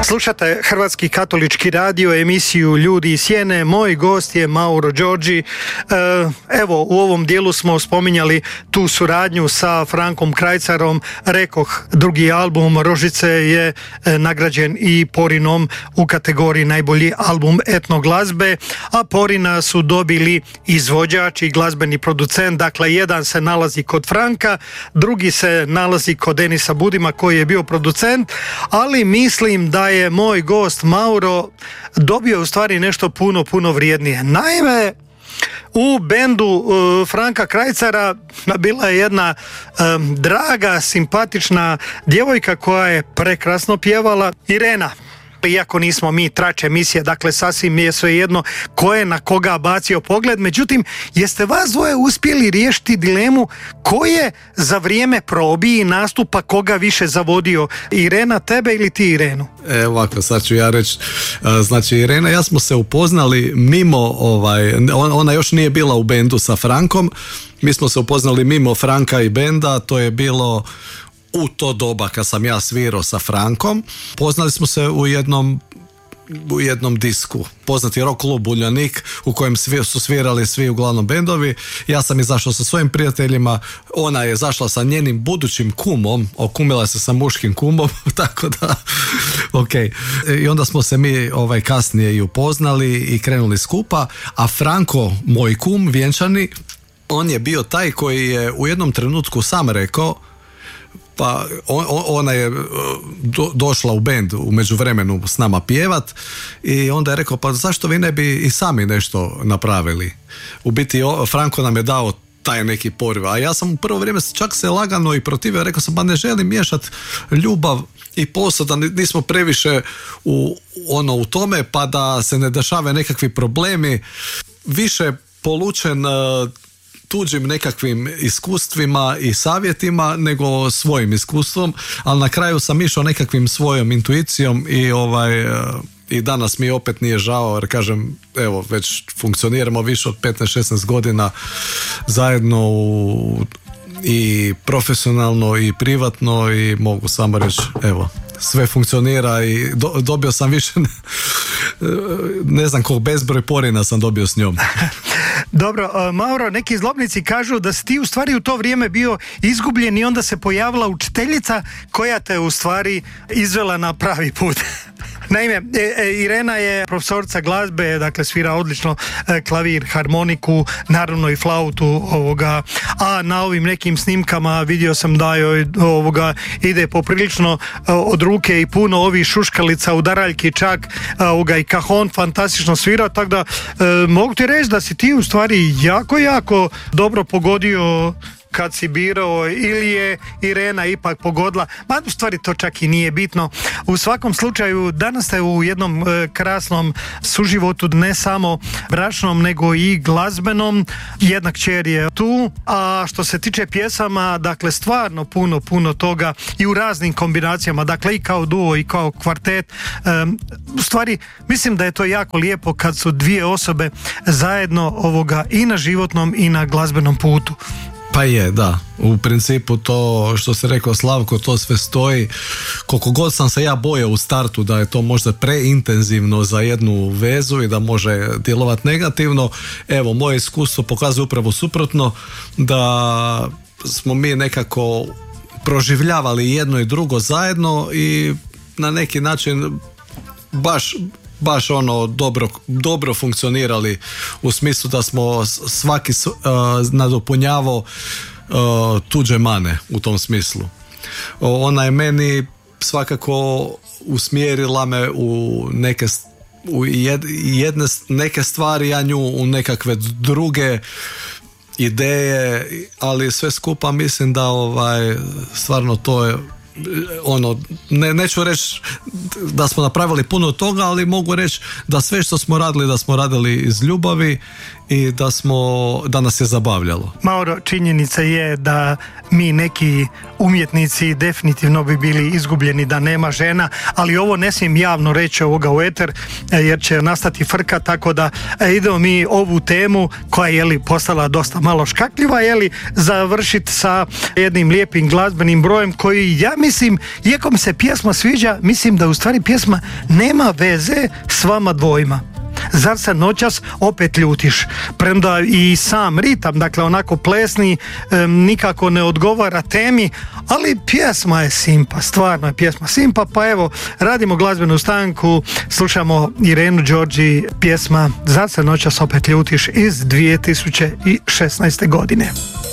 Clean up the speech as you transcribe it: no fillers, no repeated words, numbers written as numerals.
Slušate Hrvatski katolički radio, emisiju Ljudi iz sjene. Moj gost je Mauro Đorđi. Evo, u ovom dijelu smo spominjali tu suradnju sa Frankom Krajcarom. Rekoh, drugi album Rožice je nagrađen i Porinom u kategoriji najbolji album etno glazbe, a Porina su dobili izvođač i glazbeni producent. Dakle, jedan se nalazi kod Franka, drugi se nalazi kod Denisa Budima koji je bio producent, ali mislim da je moj gost Mauro dobio u stvari nešto puno vrijednije. Naime, u bendu Franka Krajcara bila je jedna draga, simpatična djevojka koja je prekrasno pjevala, Irena. Iako nismo mi trač emisije, dakle sasvim je svejedno ko je na koga bacio pogled, međutim, jeste vas dvoje uspjeli riješiti dilemu ko je za vrijeme probi i nastupa koga više zavodio, Irena tebe ili ti Irenu? Ovako, sad ću ja reći, znači Irena, ja smo se upoznali mimo, ona još nije bila u bendu sa Frankom, mi smo se upoznali mimo Franka i benda, to je bilo u to doba kad sam ja svirao sa Frankom. Poznali smo se u jednom disku, poznati rock klub Uljanik, u kojem su svirali svi uglavnom bendovi. Ja sam izašao sa svojim prijateljima, ona je zašla sa njenim budućim kumom, okumila se sa muškim kumom, tako da, ok. I onda smo se mi kasnije i upoznali i krenuli skupa, a Franko, moj kum, vjenčani, on je bio taj koji je u jednom trenutku sam rekao, pa ona je došla u bend u međuvremenu s nama pjevat i onda je rekao, pa zašto vi ne bi i sami nešto napravili? U biti Franko nam je dao taj neki poriv, a ja sam u prvo vrijeme čak se lagano i protivio, rekao sam, pa ne želim miješati ljubav i posao, da nismo previše u tome, pa da se ne dešave nekakvi problemi, više polučen tuđim nekakvim iskustvima i savjetima nego svojim iskustvom, ali na kraju sam išao nekakvim svojom intuicijom i danas mi opet nije žao, jer kažem, evo, već funkcioniramo više od 15-16 godina zajedno i profesionalno i privatno i mogu samo reći, evo, sve funkcionira i dobio sam više, ne znam koliko bezbroj porina sam dobio s njom. Dobro, Mauro, neki zlobnici kažu da si ti u stvari u to vrijeme bio izgubljen i onda se pojavila učiteljica koja te u stvari izvela na pravi put. Naime, Irena je profesorica glazbe, dakle svira odlično klavir, harmoniku, naravno i flautu, a na ovim nekim snimkama vidio sam da joj ide poprilično od ruke i puno ovih šuškalica, udaraljki čak, i kahon fantastično svira, tako da mogu ti reći da si ti u stvari jako dobro pogodio kad si birao, ili je Irena ipak pogodila, ma u stvari to čak i nije bitno. U svakom slučaju danas ste u jednom krasnom suživotu, ne samo bračnom nego i glazbenom. Jedna kćer je tu, a što se tiče pjesama, dakle stvarno puno toga i u raznim kombinacijama, dakle i kao duo i kao kvartet. U stvari mislim da je to jako lijepo kad su dvije osobe zajedno i na životnom i na glazbenom putu. Pa je, da. U principu to što si rekao, Slavko, to sve stoji. Koliko god sam se ja bojao u startu da je to možda preintenzivno za jednu vezu i da može djelovati negativno, evo, moje iskustvo pokazuje upravo suprotno, da smo mi nekako proživljavali jedno i drugo zajedno i na neki način baš dobro funkcionirali, u smislu da smo svaki nadopunjavao tuđe mane u tom smislu. Ona je meni svakako usmjerila me u neke stvari, ja nju u nekakve druge ideje, ali sve skupa mislim da stvarno to je neću reći da smo napravili puno toga, ali mogu reći da sve što smo radili iz ljubavi i da nas je zabavljalo. Mauro, činjenica je da mi neki umjetnici definitivno bi bili izgubljeni da nema žena, ali ovo ne smijem javno reći ovoga u eter jer će nastati frka, tako da idemo mi ovu temu koja je postala dosta malo škakljiva, završiti sa jednim lijepim glazbenim brojem koji, ja mislim, iako mi se pjesma sviđa, mislim da u stvari pjesma nema veze s vama dvojima. Zar se noćas opet ljutiš? Premda i sam ritam, dakle onako plesni, nikako ne odgovara temi, ali pjesma je simpa, stvarno je pjesma simpa, pa evo, radimo glazbenu stanku, slušamo Irenu Đorđi, pjesma Zar se noćas opet ljutiš iz 2016. godine.